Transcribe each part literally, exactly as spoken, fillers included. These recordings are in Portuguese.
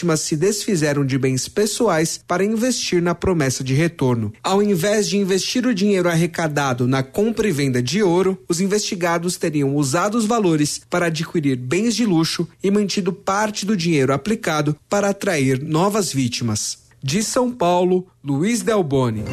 vítimas se desfizeram de bens pessoais para investir na promessa de retorno. Ao invés de investir o dinheiro arrecadado na compra e venda de ouro, os investigados teriam usado os valores para adquirir bens de luxo e mantido parte do dinheiro aplicado para atrair novas vítimas. De São Paulo, Luiz Delboni.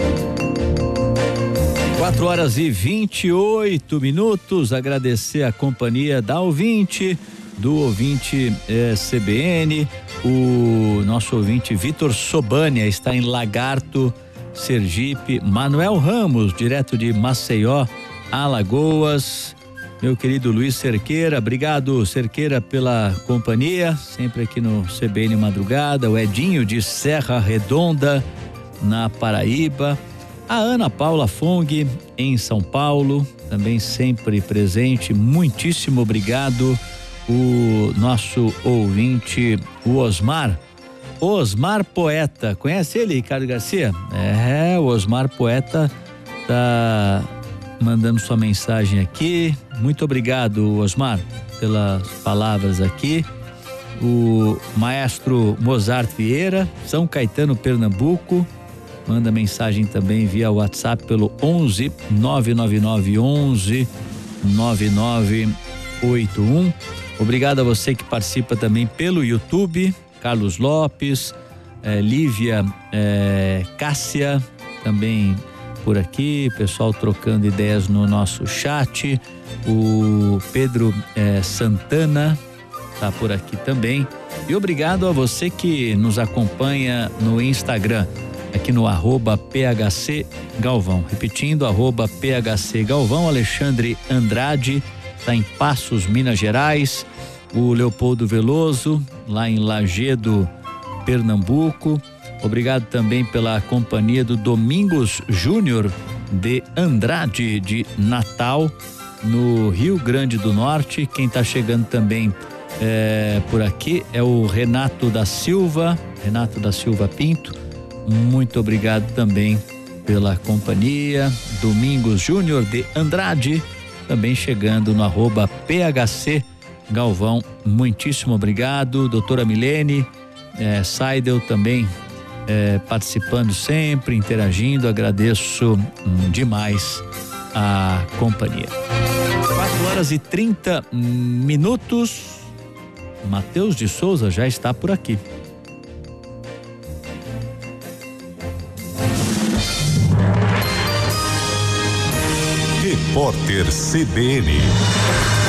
quatro horas e vinte e oito minutos. Agradecer a companhia da ouvinte, do ouvinte eh, C B N, o nosso ouvinte Vitor Sobania está em Lagarto, Sergipe. Manuel Ramos, direto de Maceió, Alagoas. Meu querido Luiz Cerqueira, obrigado Cerqueira pela companhia, sempre aqui no C B N Madrugada. O Edinho de Serra Redonda, na Paraíba. A Ana Paula Fong, em São Paulo, também sempre presente, muitíssimo obrigado. O nosso ouvinte, o Osmar, Osmar Poeta, conhece ele, Ricardo Garcia? É, o Osmar Poeta tá mandando sua mensagem aqui, muito obrigado, Osmar, pelas palavras aqui. O maestro Mozart Vieira, São Caetano, Pernambuco, manda mensagem também via WhatsApp pelo onze nove nove nove onze nove nove oito um. Obrigado a você que participa também pelo YouTube, Carlos Lopes, eh, Lívia eh, Cássia, também por aqui, pessoal trocando ideias no nosso chat, o Pedro eh, Santana tá por aqui também, e obrigado a você que nos acompanha no Instagram, aqui no arroba P H C Galvão, repetindo, arroba P H C Galvão. Alexandre Andrade está em Passos, Minas Gerais. O Leopoldo Veloso, lá em Lagedo, Pernambuco. Obrigado também pela companhia do Domingos Júnior de Andrade, de Natal, no Rio Grande do Norte. Quem está chegando também é, por aqui é o Renato da Silva, Renato da Silva Pinto. Muito obrigado também pela companhia. Domingos Júnior de Andrade, também chegando no arroba P H C Galvão, muitíssimo obrigado. Doutora Milene eh, Seidel também eh, participando sempre, interagindo, agradeço hum, demais a companhia. quatro horas e trinta minutos. Matheus de Souza já está por aqui. Repórter C B N.